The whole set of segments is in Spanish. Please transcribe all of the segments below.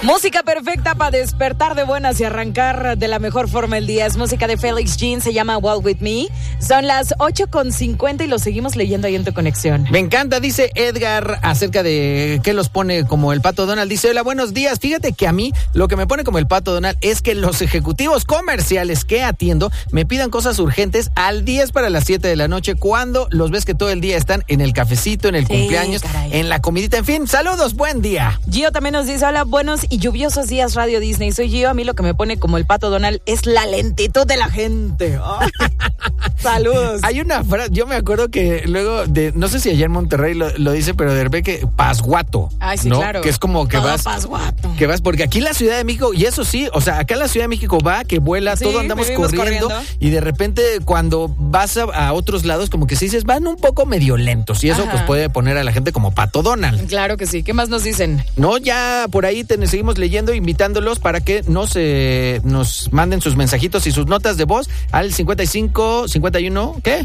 Música perfecta para despertar de buenas y arrancar de la mejor forma el día. Es música de Felix Jean, se llama Walk With Me. Son las 8:50 y lo seguimos leyendo ahí en tu conexión. Me encanta, dice Edgar, acerca de qué los pone como el Pato Donald. Dice, hola, buenos días. Fíjate que a mí lo que me pone como el Pato Donald es que los ejecutivos comerciales que atiendo me pidan cosas urgentes al 10 para las 7 de la noche, cuando los ves que todo el día están en el cafecito, en el cumpleaños, caray, en la comidita, en fin. Saludos, buen día. Gio también nos dice, hola, buenos y lluviosos días, Radio Disney. Soy Gio. A mí lo que me pone como el Pato Donald es la lentitud de la gente. Oh. Saludos. Hay una frase, yo me acuerdo que luego de, no sé si allá en Monterrey lo dice, pero de repente que pasguato. Ay, sí, ¿no? claro. Que es como que todo vas. pasguato. Que vas, porque aquí en la Ciudad de México, y eso sí, o sea, acá en la Ciudad de México va, que vuela, sí, todo andamos corriendo. Y de repente cuando vas a otros lados, como que se dices, van un poco medio lentos. Y eso pues puede poner a la gente como Pato Donald. Claro que sí. ¿Qué más nos dicen? No, ya por ahí seguimos leyendo, invitándolos para que nos manden sus mensajitos y sus notas de voz al 55 51, ¿qué?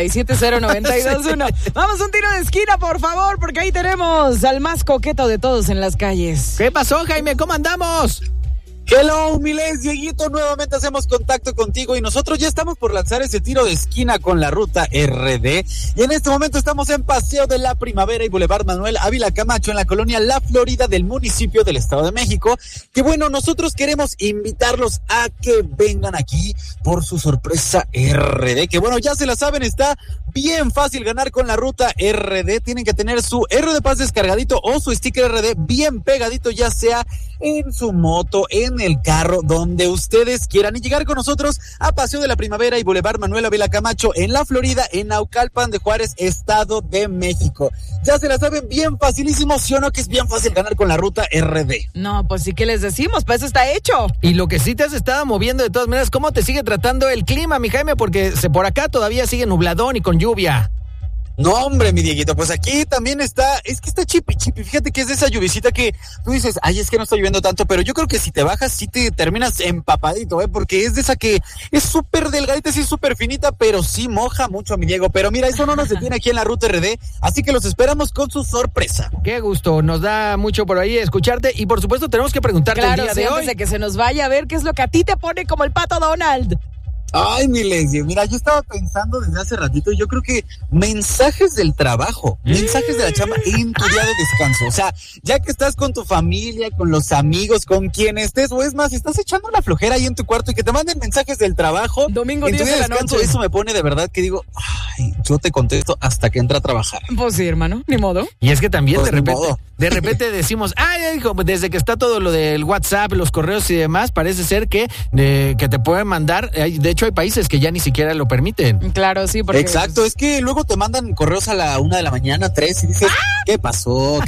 470921. Vamos un tiro de esquina, por favor, porque ahí tenemos al más coqueto de todos en las calles. ¿Qué pasó, Jaime? ¿Cómo andamos? Hello, Miles, Dieguito, nuevamente hacemos contacto contigo y nosotros ya estamos por lanzar ese tiro de esquina con la ruta RD. Y en este momento estamos en Paseo de la Primavera y Boulevard Manuel Ávila Camacho en la colonia La Florida del municipio del Estado de México. Que bueno, nosotros queremos invitarlos a que vengan aquí por su sorpresa RD. Que bueno, ya se la saben, está bien fácil ganar con la ruta RD. Tienen que tener su RD Paz descargadito o su sticker RD bien pegadito, ya sea en su moto, en el carro, donde ustedes quieran, y llegar con nosotros a Paseo de la Primavera y Boulevard Manuel Ávila Camacho en La Florida, en Naucalpan de Juárez, Estado de México. Ya se la saben, bien facilísimo, ¿sí o no? Que es bien fácil ganar con la ruta RD. No, pues sí, que les decimos, pues eso está hecho. Y lo que sí te has estado moviendo de todas maneras, ¿cómo te sigue tratando el clima, mi Jaime? Porque por acá todavía sigue nubladón y con lluvia. No, hombre, mi Dieguito, pues aquí también está chipi. Fíjate que es de esa lluvisita que tú dices, ay, es que no está lloviendo tanto, pero yo creo que si te bajas sí te terminas empapadito, porque es de esa que es súper delgadita, sí, súper finita, pero sí moja mucho, mi Diego. Pero mira, eso no nos detiene aquí en la ruta RD, así que los esperamos con su sorpresa. Qué gusto, nos da mucho por ahí escucharte y por supuesto tenemos que preguntarte el día de hoy. Antes de que se nos vaya, a ver qué es lo que a ti te pone como el Pato Donald. Ay, mi Leslie, mira, yo estaba pensando desde hace ratito, yo creo que mensajes del trabajo, mensajes de la chamba en tu día de descanso. O sea, ya que estás con tu familia, con los amigos, con quien estés, o es más, estás echando una flojera ahí en tu cuarto y que te manden mensajes del trabajo. Domingo en 10 tu día de la descanso, noche. Eso me pone de verdad que digo, ay, yo te contesto hasta que entra a trabajar. Pues sí, hermano, ni modo. Y es que también pues de repente decimos, ay, hijo, desde que está todo lo del WhatsApp, los correos y demás, parece ser que te pueden mandar, de hecho hay países que ya ni siquiera lo permiten. Claro, sí, porque... Exacto, es que luego te mandan correos a la 1 de la mañana, 3, y dices, ¿qué pasó?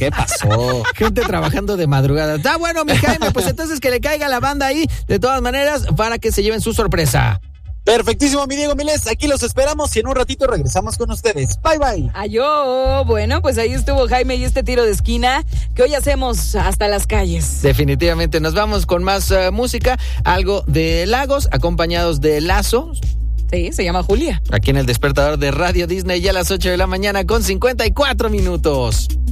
Gente trabajando de madrugada. Está bueno, mi Jaime, pues entonces que le caiga la banda ahí, de todas maneras, para que se lleven su sorpresa. Perfectísimo, mi Diego Miles, aquí los esperamos y en un ratito regresamos con ustedes. Bye, bye. Ayó, bueno, pues ahí estuvo Jaime y este tiro de esquina que hoy hacemos hasta las calles. Definitivamente, nos vamos con más música, algo de Lagos, acompañados de Lazo. Sí, se llama Julia. Aquí en el despertador de Radio Disney, ya a las 8 de la mañana con 54 minutos.